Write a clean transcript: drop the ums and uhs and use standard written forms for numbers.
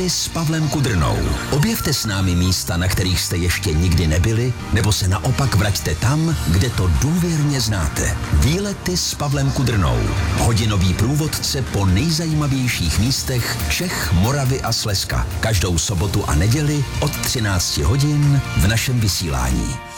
s Pavlem Kudrnou. Objevte s námi místa, na kterých jste ještě nikdy nebyli, nebo se naopak vraťte tam, kde to důvěrně znáte. Výlety s Pavlem Kudrnou. Hodinový průvodce po nejzajímavějších místech Čech, Moravy a Slezska. Každou sobotu a neděli od 13 hodin v našem vysílání.